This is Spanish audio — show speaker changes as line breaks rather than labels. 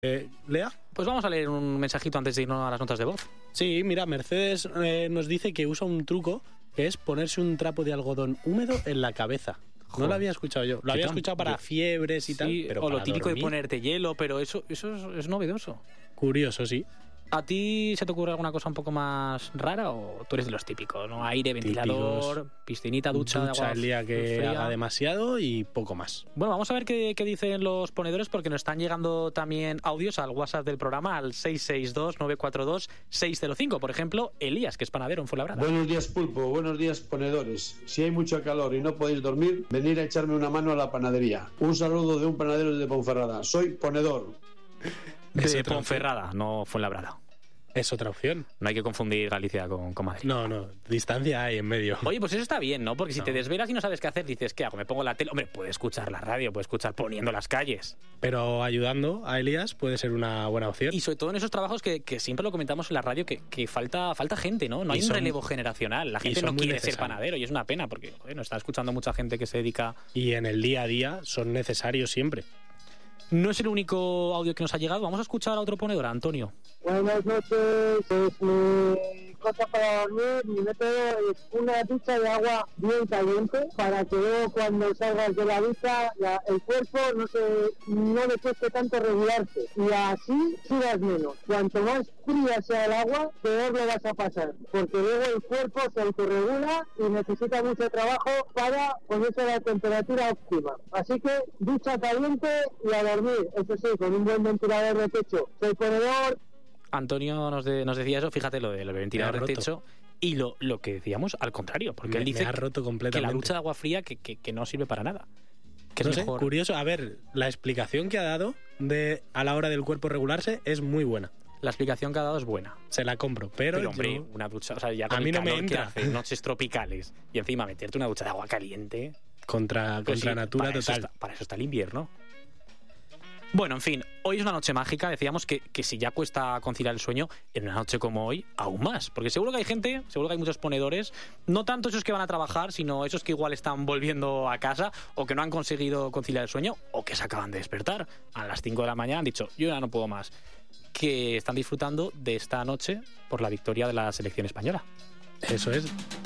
Lea.
Pues vamos a leer un mensajito antes de irnos a las notas de voz.
Sí, mira, Mercedes nos dice que usa un truco que es ponerse un trapo de algodón húmedo en la cabeza. No lo había escuchado yo. Lo había escuchado para fiebres y tal. Pero
o lo típico
dormir,
de ponerte hielo, pero eso es novedoso.
Curioso, sí.
¿A ti se te ocurre alguna cosa un poco más rara o tú eres de los típicos, ¿no? Aire, ventilador,
típicos,
piscinita, ducha de agua
el día que
fría.
haga demasiado y poco más.
Bueno, vamos a ver qué dicen los ponedores, porque nos están llegando también audios al WhatsApp del programa, al 662-942-605. Por ejemplo, Elías, que es panadero en Fuenlabrada.
Buenos días, Pulpo. Buenos días, ponedores. Si hay mucho calor y no podéis dormir, venid a echarme una mano a la panadería. Un saludo de un panadero de Ponferrada. Soy ponedor.
De Ponferrada, no Fuenlabrada.
Es otra opción.
No hay que confundir Galicia con Madrid.
No, distancia hay en medio.
Oye, pues eso está bien, ¿no? Porque si te desvelas y no sabes qué hacer, dices, ¿qué hago? Me pongo la tele. Hombre, puedes escuchar la radio, puedes escuchar poniendo las calles.
Pero ayudando a Elías puede ser una buena opción.
Y sobre todo en esos trabajos que siempre lo comentamos en la radio, que falta gente, ¿no? No hay un relevo generacional. La gente no quiere ser panadero y es una pena porque, bueno, está escuchando mucha gente que se dedica...
Y en el día a día son necesarios siempre.
No es el único audio que nos ha llegado. Vamos a escuchar a otro ponedor, Antonio.
Buenas noches. Pues mi cosa para dormir, mi método es una ducha de agua bien caliente para que luego cuando salgas de la ducha el cuerpo no le cueste tanto regularse y así sudas menos. Cuanto más fría sea el agua, peor lo vas a pasar, porque luego el cuerpo se autorregula y necesita mucho trabajo para ponerse a la temperatura óptima. Así que ducha caliente y a dormir, eso sí, con un buen ventilador de techo. Soy ponedor.
Antonio nos decía eso, fíjate lo del ventilador de techo y lo que decíamos al contrario, porque él dice
me ha roto completamente.
Que la ducha de agua fría que no sirve para nada. Que
no
es
sé,
mejor.
Curioso. A ver, la explicación que ha dado a la hora del cuerpo regularse es muy buena.
La explicación que ha dado es buena.
Se la compro, pero
hombre, una ducha, o sea, ya con
a mí no me entra.
Que hace, noches tropicales y encima meterte una ducha de agua caliente
contra natura total.
Para eso está el invierno. Bueno, en fin, hoy es una noche mágica. Decíamos que si ya cuesta conciliar el sueño, en una noche como hoy, aún más. Porque seguro que hay muchos ponedores, no tanto esos que van a trabajar, sino esos que igual están volviendo a casa o que no han conseguido conciliar el sueño o que se acaban de despertar a las 5 de la mañana, han dicho, yo ya no puedo más. Que están disfrutando de esta noche por la victoria de la selección española.
Eso es.